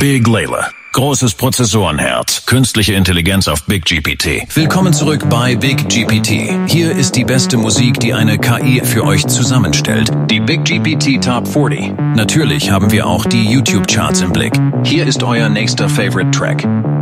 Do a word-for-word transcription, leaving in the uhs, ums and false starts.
Big Layla. Großes Prozessorenherz, künstliche Intelligenz auf Big G P T. Willkommen zurück bei Big G P T. Hier ist die beste Musik, die eine K I für euch zusammenstellt. Die Big G P T Top vierzig. Natürlich haben wir auch die YouTube-Charts im Blick. Hier ist euer nächster Favorite Track.